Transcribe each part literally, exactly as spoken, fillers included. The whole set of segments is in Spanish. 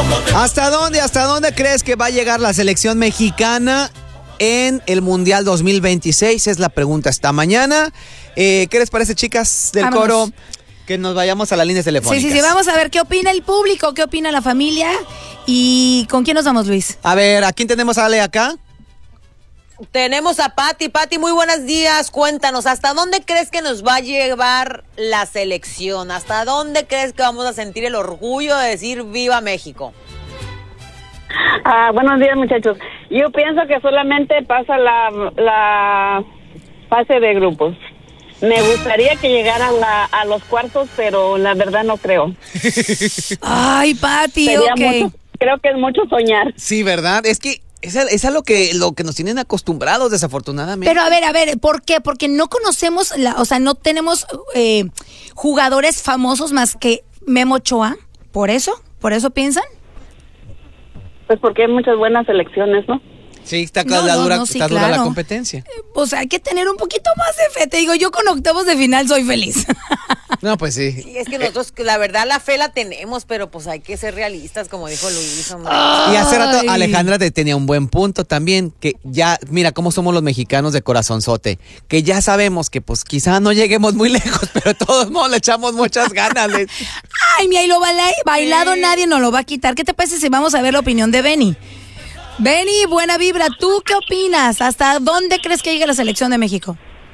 ¿Hasta dónde, hasta dónde crees que va a llegar la selección mexicana en el Mundial dos mil veintiséis? Es la pregunta esta mañana. Eh, ¿Qué les parece, chicas del Vámonos. coro? Que nos vayamos a las líneas telefónicas. Sí, sí, sí, vamos a ver qué opina el público, qué opina la familia y ¿con quién nos vamos, Luis? A ver, ¿a quién tenemos, Ale, acá? Tenemos a Pati. Pati, muy buenos días. Cuéntanos, ¿hasta dónde crees que nos va a llevar la selección? ¿Hasta dónde crees que vamos a sentir el orgullo de decir viva México? Ah, buenos días, muchachos. Yo pienso que solamente pasa la, la fase de grupos. Me gustaría que llegaran la, a los cuartos, pero la verdad no creo. Ay, Pati, Sería ok. mucho, creo que es mucho soñar. Sí, ¿verdad? Es que es a, es a lo que lo que nos tienen acostumbrados, desafortunadamente. Pero a ver, a ver, ¿por qué? Porque no conocemos, la, o sea, no tenemos eh, jugadores famosos más que Memo Ochoa. ¿Por eso? ¿Por eso piensan? Pues porque hay muchas buenas selecciones, ¿no? Sí, está, No, la no, dura, no, sí, está dura la claro. competencia. Pues hay que tener un poquito más de fe. Te digo, yo con octavos de final soy feliz. No, pues sí. Sí, es que nosotros, la verdad, la fe la tenemos, pero pues hay que ser realistas, como dijo Luis. Hombre. Y hace rato Ay. Alejandra te tenía un buen punto también, que ya, mira cómo somos los mexicanos de corazonzote, que ya sabemos que pues quizá no lleguemos muy lejos, pero de todos modos le echamos muchas ganas. le- Ay, mi ahí lo baila- bailado nadie nos lo va a quitar. ¿Qué te parece si vamos a ver la opinión de Benny? Benny, buena vibra. ¿Tú qué opinas? ¿Hasta dónde crees que llegue la selección de México?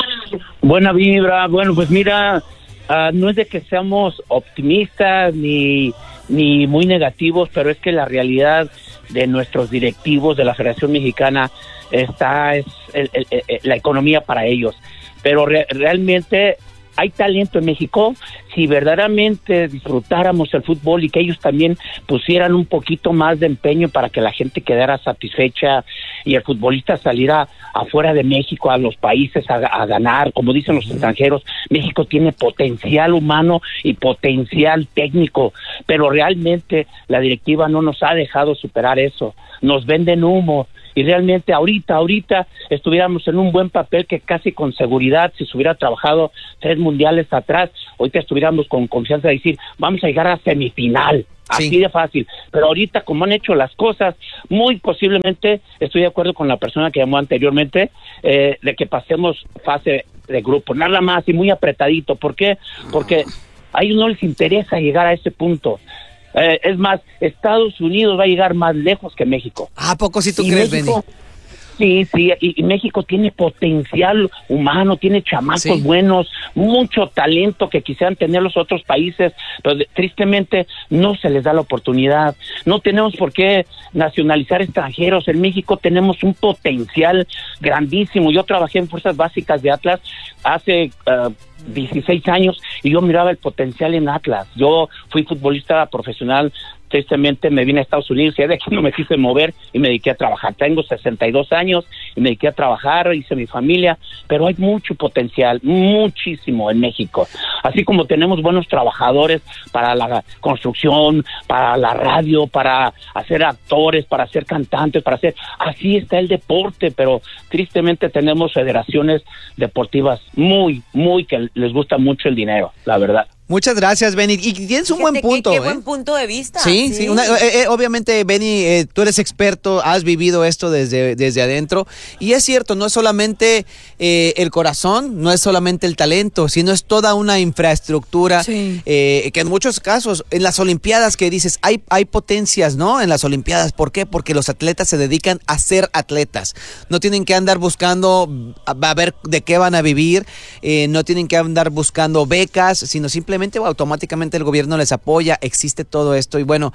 Buena vibra. Bueno, pues mira, uh, no es de que seamos optimistas ni, ni muy negativos, pero es que la realidad de nuestros directivos de la Federación Mexicana está es el, el, el, la economía para ellos. Pero re, realmente hay talento en México. Si verdaderamente disfrutáramos el fútbol y que ellos también pusieran un poquito más de empeño para que la gente quedara satisfecha y el futbolista saliera afuera de México a los países a, a ganar, como dicen los extranjeros, México tiene potencial humano y potencial técnico, pero realmente la directiva no nos ha dejado superar eso. Nos venden humo. Y realmente ahorita, ahorita estuviéramos en un buen papel que casi con seguridad, si se hubiera trabajado tres mundiales atrás, ahorita estuviéramos con confianza de decir, vamos a llegar a semifinal, así Sí. de fácil. Pero ahorita, como han hecho las cosas, muy posiblemente, estoy de acuerdo con la persona que llamó anteriormente, eh, de que pasemos fase de grupo, nada más y muy apretadito. ¿Por qué? Porque a ellos no les interesa llegar a ese punto. Eh, es más, Estados Unidos va a llegar más lejos que México. ¿A poco sí tú Y crees, México- Benny? Sí, sí, y, y México tiene potencial humano, tiene chamacos Sí. buenos, mucho talento que quisieran tener los otros países, pero de- tristemente no se les da la oportunidad. No tenemos por qué nacionalizar extranjeros. En México tenemos un potencial grandísimo. Yo trabajé en Fuerzas Básicas de Atlas hace uh, dieciséis años y yo miraba el potencial en Atlas. Yo fui futbolista profesional. Tristemente me vine a Estados Unidos y de aquí no me quise mover y me dediqué a trabajar. Tengo sesenta y dos años y me dediqué a trabajar, hice mi familia, pero hay mucho potencial, muchísimo en México. Así como tenemos buenos trabajadores para la construcción, para la radio, para hacer actores, para hacer cantantes, para hacer... Así está el deporte, pero tristemente tenemos federaciones deportivas muy, muy que les gusta mucho el dinero, la verdad. Muchas gracias, Benny. Y tienes un Fíjate buen qué- punto, Qué, ¿eh? buen punto de vista. Sí, sí. Una- eh, eh, obviamente, Benny, eh, tú eres experto, has vivido esto desde, desde adentro. Y es cierto, no es solamente eh, el corazón, no es solamente el talento, sino es toda una infraestructura. Sí. eh, que en muchos casos, en las Olimpiadas que dices, hay, hay potencias, ¿no? En las Olimpiadas. ¿Por qué? Porque los atletas se dedican a ser atletas. No tienen que andar buscando a, a ver de qué van a vivir, eh, no tienen que andar buscando becas, sino simplemente automáticamente el gobierno les apoya, existe todo esto. Y bueno,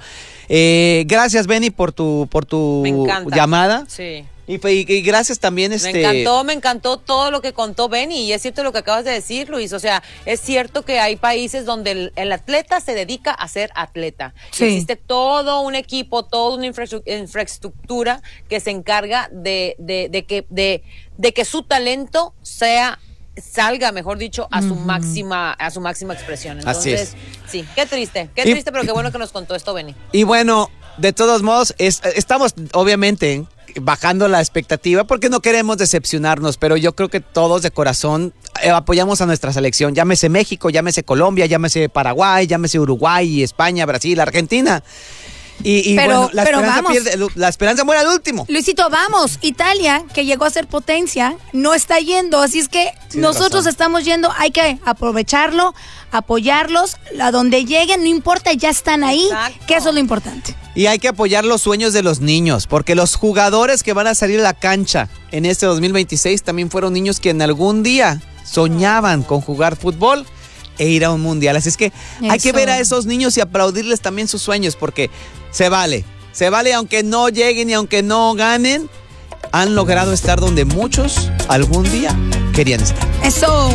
eh, gracias, Benny, por tu, por tu Me encanta. llamada. Sí. Y, fue- y- y gracias también, este. Me encantó, me encantó todo lo que contó Benny, y es cierto lo que acabas de decir, Luis. O sea, es cierto que hay países donde el, el atleta se dedica a ser atleta. Sí. Existe todo un equipo, toda una infraestru- infraestructura que se encarga de, de, de que, de, de que su talento sea salga, mejor dicho, a su máxima, a su máxima expresión. Así Entonces, es. sí, qué triste, qué Y- triste, pero qué bueno que nos contó esto, Benny. Y bueno, de todos modos, es- estamos obviamente bajando la expectativa porque no queremos decepcionarnos, pero yo creo que todos de corazón eh, apoyamos a nuestra selección, llámese México, llámese Colombia, llámese Paraguay, llámese Uruguay, España, Brasil, Argentina. Y, y Pero- bueno, la pero esperanza vamos. pierde, la esperanza muere al último. Luisito, vamos, Italia, que llegó a ser potencia, no está yendo, así es que Tienes nosotros razón. estamos yendo, hay que aprovecharlo, apoyarlos, a donde lleguen, no importa, ya están ahí, Exacto. que eso es lo importante. Y hay que apoyar los sueños de los niños, porque los jugadores que van a salir a la cancha en este dos mil veintiséis también fueron niños que en algún día soñaban con jugar fútbol e ir a un mundial. Así es que hay que Eso. ver a esos niños y aplaudirles también sus sueños, porque se vale, se vale aunque no lleguen y aunque no ganen, han logrado estar donde muchos algún día querían estar. Eso.